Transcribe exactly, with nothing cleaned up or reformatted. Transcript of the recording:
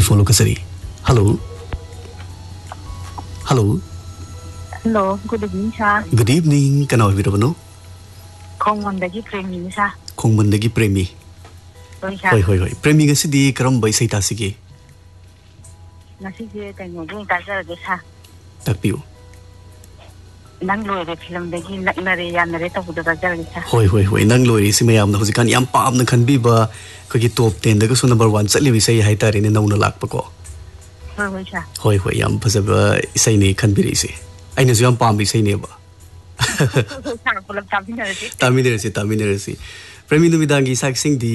telephone कसरी hello hello hello good evening सा good evening कना बिरबनो खोंगमंदगी प्रेमी सा खोंगमंदगी प्रेमी होय होय होय प्रेमी गसिदी करम बैसै तासिगे नसिजे तैनो दे ताजरगे सा तकपियो नंग लोरे फिल्म दगी नरे यानरे तबुद ताजरगे सा होय होय होय नंग लोरे सिमे यामना हुजिकान याम पामना खनबीबा खगी टॉप टेन दगा सु नंबर वन चली विसै हाइतारे ने नौना लाकपको होय होय सा होय होय याम फजबा इसै ने खनबिरिसे आइनसु याम पाम इसै नेबा सा पुलब तामिनरसी तामिनरसी तामिनरसी प्रेमी नुमिदांगी साक्सिंग दी